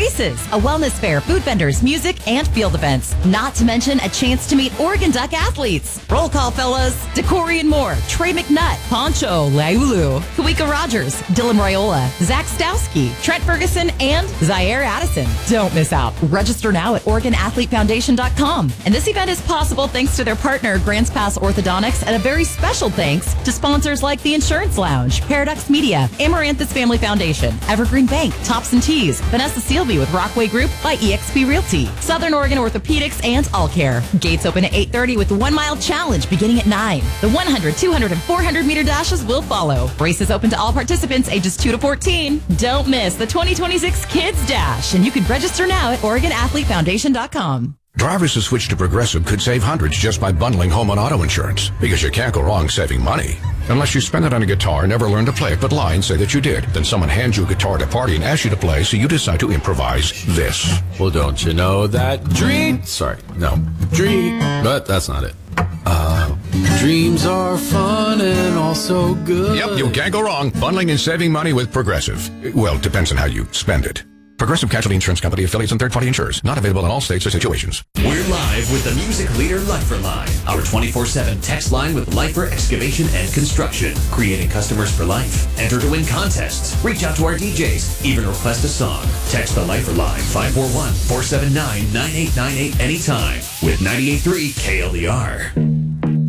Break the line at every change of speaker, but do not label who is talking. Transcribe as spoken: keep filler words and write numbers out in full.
races, a wellness fair, food vendors, music, and field events. Not to mention a chance to meet Oregon Duck athletes. Roll call, fellas. Decorian Moore, Trey McNutt, Poncho Laulu, Kawika Rogers, Dylan Royola, Zach Stowski, Trent Ferguson, and Zaire Addison. Don't miss out. Register now at Oregon Athlete Foundation dot com. And this event is possible thanks to their partner, Grants Pass Orthodontics, and a very special thanks to sponsors like the Insurance Lounge, Paradox Media, Amaranthus Family Foundation, Evergreen Bank, Tops and Tees, Vanessa Sealby with Rockway Group by E X P Realty, Southern Oregon Orthopedics, and All Care. Gates open at eight thirty with the one mile challenge beginning at nine. The one hundred, two hundred, and four hundred meter dashes will follow. Races open to all participants ages two to fourteen. Don't miss the twenty twenty-six Kids Dash, and you can register now at Oregon Athlete Foundation dot com.
Drivers who switch to Progressive could save hundreds just by bundling home and auto insurance, because you can't go wrong saving money. Unless you spend it on a guitar, never learn to play it, but lie and say that you did. Then someone hands you a guitar at a party and asks you to play, so you decide to improvise this.
Well, don't you know that dream... Sorry, no. Dream... But that's not it. Uh, dreams are fun and also good.
Yep, you can't go wrong. Bundling and saving money with Progressive. Well, it depends on how you spend it. Progressive Casualty Insurance Company, affiliates, and third-party insurers. Not available in all states or situations.
We're live with the music leader Lifer Line, our twenty-four seven text line with Lifer Excavation and Construction, creating customers for life. Enter to win contests. Reach out to our D Js. Even request a song. Text the Lifer Line five four one, four seven nine, nine eight nine eight anytime with ninety-eight point three K L E R.